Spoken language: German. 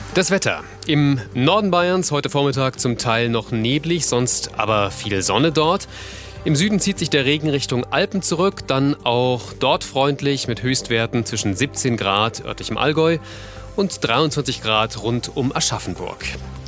Das Wetter. Im Norden Bayerns heute Vormittag zum Teil noch neblig, sonst aber viel Sonne dort. Im Süden zieht sich der Regen Richtung Alpen zurück, dann auch dort freundlich mit Höchstwerten zwischen 17 Grad örtlich im Allgäu und 23 Grad rund um Aschaffenburg.